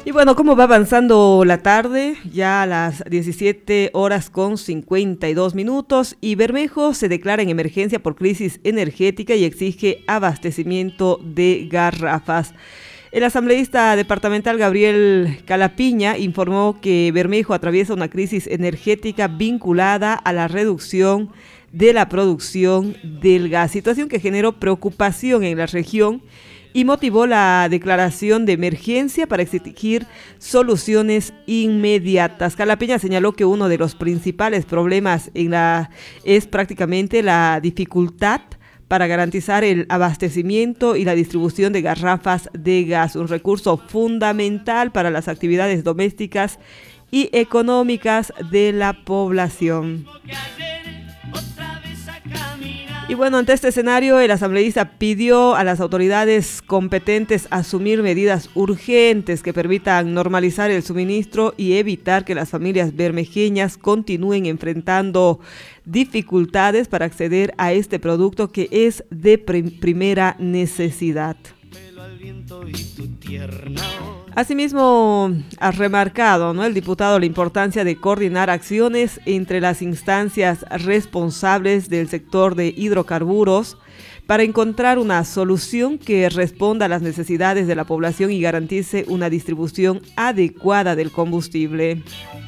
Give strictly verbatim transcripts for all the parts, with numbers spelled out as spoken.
Y bueno, ¿cómo va avanzando la tarde? Ya a las diecisiete horas con cincuenta y dos minutos y Bermejo se declara en emergencia por crisis energética y exige abastecimiento de garrafas. El asambleísta departamental Gabriel Calapiña informó que Bermejo atraviesa una crisis energética vinculada a la reducción de la producción del gas, situación que generó preocupación en la región y motivó la declaración de emergencia para exigir soluciones inmediatas. Calapiña señaló que uno de los principales problemas en la, es prácticamente la dificultad para garantizar el abastecimiento y la distribución de garrafas de gas, un recurso fundamental para las actividades domésticas y económicas de la población. Y bueno, ante este escenario, el asambleísta pidió a las autoridades competentes asumir medidas urgentes que permitan normalizar el suministro y evitar que las familias bermejeñas continúen enfrentando dificultades para acceder a este producto que es de prim- primera necesidad. Asimismo, ha remarcado, ¿no?, el diputado la importancia de coordinar acciones entre las instancias responsables del sector de hidrocarburos para encontrar una solución que responda a las necesidades de la población y garantice una distribución adecuada del combustible.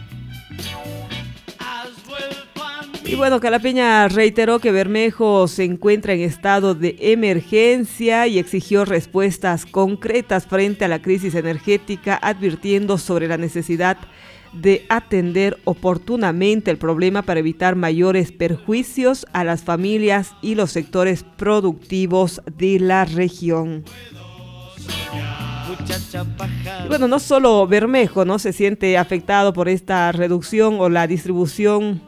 Y bueno, Calapiña reiteró que Bermejo se encuentra en estado de emergencia y exigió respuestas concretas frente a la crisis energética, advirtiendo sobre la necesidad de atender oportunamente el problema para evitar mayores perjuicios a las familias y los sectores productivos de la región. Y bueno, no solo Bermejo, ¿no?, se siente afectado por esta reducción o la distribución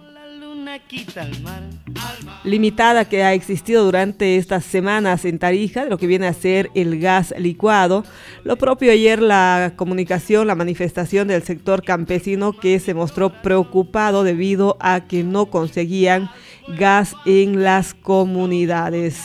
limitada que ha existido durante estas semanas en Tarija, de lo que viene a ser el gas licuado. Lo propio ayer la comunicación, la manifestación del sector campesino que se mostró preocupado debido a que no conseguían gas en las comunidades.